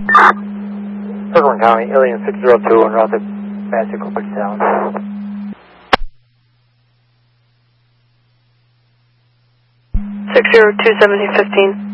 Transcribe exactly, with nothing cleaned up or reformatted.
Kirkland County, Alien six zero two, en route to Massey Corporate Town. six zero two, seventeen fifteen.